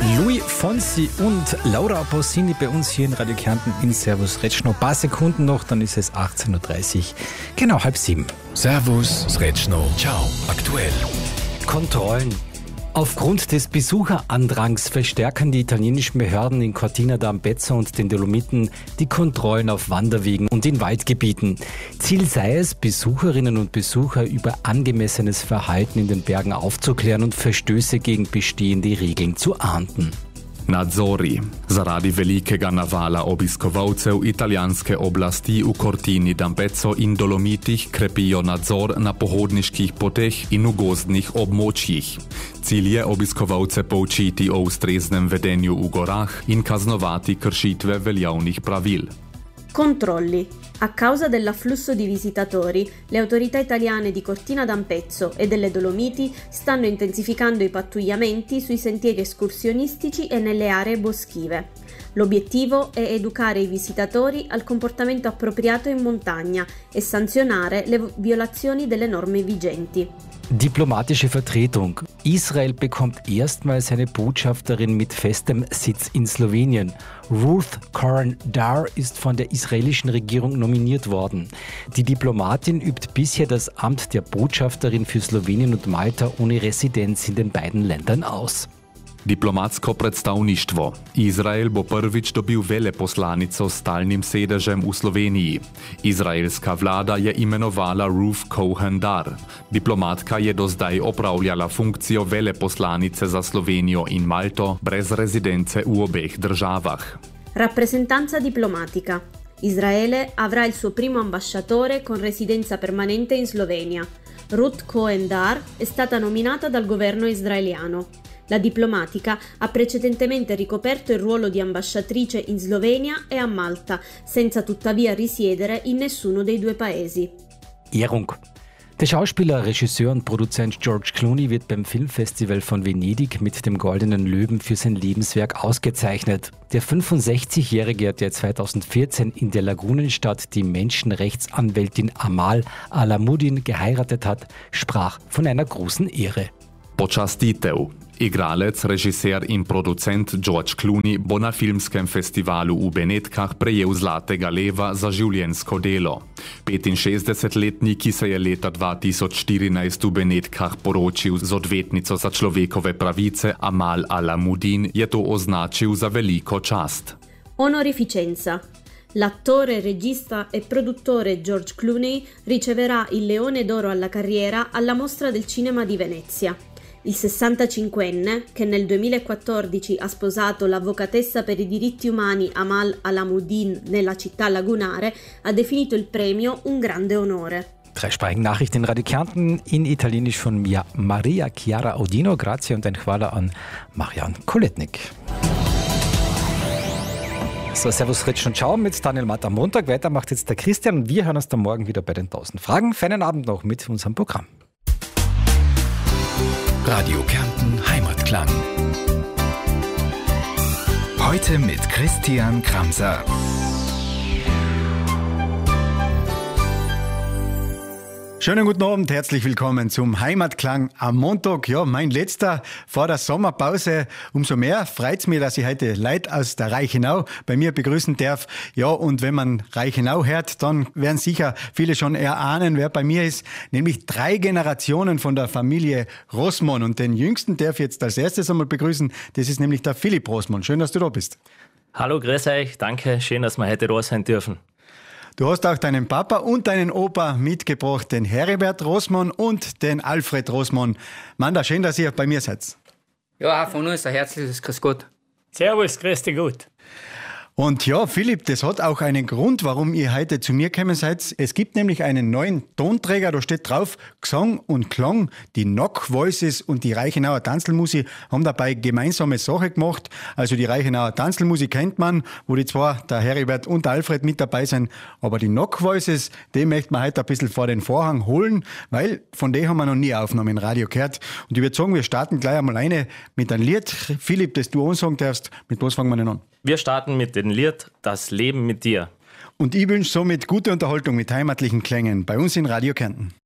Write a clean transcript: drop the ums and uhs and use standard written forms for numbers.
Louis Fonsi und Laura Pausini bei uns hier in Radio Kärnten in Servus Retschno. Ein paar Sekunden noch, dann ist es 18.30 Uhr, genau 6:30. Servus Retschno. Ciao. Aktuell. Kontrollen. Aufgrund des Besucherandrangs verstärken die italienischen Behörden in Cortina d'Ampezzo und den Dolomiten die Kontrollen auf Wanderwegen und in Waldgebieten. Ziel sei es, Besucherinnen und Besucher über angemessenes Verhalten in den Bergen aufzuklären und Verstöße gegen bestehende Regeln zu ahnden. Nadzori. Zaradi velikega navala obiskovalcev italijanske oblasti v Cortini d'Ampezzo in Dolomitih krepijo nadzor na pohodniških poteh in v gozdnih območjih. Cilj je obiskovalce poučiti o ustreznem vedenju v gorah in kaznovati kršitve veljavnih pravil. Controlli. A causa dell'afflusso di visitatori, le autorità italiane di Cortina d'Ampezzo e delle Dolomiti stanno intensificando i pattugliamenti sui sentieri escursionistici e nelle aree boschive. L'obiettivo è educare i visitatori al comportamento appropriato in montagna e sanzionare le violazioni delle norme vigenti. Diplomatische Vertretung. Israel bekommt erstmals eine Botschafterin mit festem Sitz in Slowenien. Ruth Koren-Dar ist von der israelischen Regierung nominiert worden. Die Diplomatin übt bisher das Amt der Botschafterin für Slowenien und Malta ohne Residenz in den beiden Ländern aus. Diplomatsko predstavništvo. Izrael bo prvič dobil veleposlanico s stalnim sedežem v Sloveniji. Izraelska vlada je imenovala Ruth Kohen-Dar. Diplomatka je do zdaj opravljala funkcijo veleposlanice za Slovenijo in Malto brez rezidence v obeh državah. Rappresentanza diplomatica. Israele avrà il suo primo ambasciatore con residenza permanente in Slovenia. Ruth Kohen-Dar è stata nominata dal governo israeliano. La diplomatica ha precedentemente ricoperto il ruolo di ambasciatrice in Slovenia e a Malta, senza tuttavia risiedere in nessuno dei due paesi. Ehrung. Der Schauspieler, Regisseur und Produzent George Clooney wird beim Filmfestival von Venedig mit dem Goldenen Löwen für sein Lebenswerk ausgezeichnet. Der 65-Jährige, der 2014 in der Lagunenstadt die Menschenrechtsanwältin Amal Alamuddin geheiratet hat, sprach von einer großen Ehre. Počastitev. Igralec, režiser in producent George Clooney bo na filmskem festivalu v Benetkah prejel Zlatega leva za življenjsko delo. 65-letnik, ki se je leta 2014 v Benetkah poročil z odvetnico za človekove pravice Amal Alamuddin, je to označil za veliko čast. Onorificenza. L'attore, regista e produttore George Clooney riceverà il Leone d'Oro alla carriera alla Mostra del Cinema di Venezia. Il 65enne, che nel 2014 ha sposato l'avvocatessa per i diritti umani Amal Alamuddin nella città lagunare, ha definito il premio un grande onore. Dreisprachigen Nachrichten in Radio Kärnten in Italienisch von mir, Maria Chiara Odino. Grazie und ein Hvala an Marian Koletnik. So, Servus Retsch und Ciao mit Daniel Matt am Montag. Weiter macht jetzt der Christian und wir hören uns dann morgen wieder bei den 1000 Fragen. Feinen Abend noch mit unserem Programm. Radio Kärnten Heimatklang. Heute mit Christian Kramser. Schönen guten Abend, herzlich willkommen zum Heimatklang am Montag. Ja, mein letzter vor der Sommerpause. Umso mehr freut's mich, dass ich heute Leute aus der Reichenau bei mir begrüßen darf. Ja, und wenn man Reichenau hört, dann werden sicher viele schon erahnen, wer bei mir ist. Nämlich 3 Generationen von der Familie Rossmann. Und den jüngsten darf ich jetzt als erstes einmal begrüßen. Das ist nämlich der Philipp Rossmann. Schön, dass du da bist. Hallo, grüß euch. Danke, schön, dass wir heute da sein dürfen. Du hast auch deinen Papa und deinen Opa mitgebracht, den Heribert Rossmann und den Alfred Rossmann. Manda, schön, dass ihr bei mir seid. Ja, auch von uns ein herzliches Grüß Gott. Servus, grüß dich gut. Und ja, Philipp, das hat auch einen Grund, warum ihr heute zu mir gekommen seid. Es gibt nämlich einen neuen Tonträger, da steht drauf, Gesang und Klang, die Knock Voices und die Reichenauer Tanzelmusik haben dabei gemeinsame Sache gemacht. Also die Reichenauer Tanzelmusik kennt man, wo die zwei, der Heribert und der Alfred, mit dabei sind. Aber die Knock Voices, die möchten wir heute ein bisschen vor den Vorhang holen, weil von denen haben wir noch nie Aufnahmen in Radio gehört. Und ich würde sagen, wir starten gleich einmal eine mit einem Lied. Philipp, das du ansagen darfst, mit was fangen wir denn an? Wir starten mit dem Lied Das Leben mit dir. Und ich wünsche somit gute Unterhaltung mit heimatlichen Klängen bei uns in Radio Kärnten.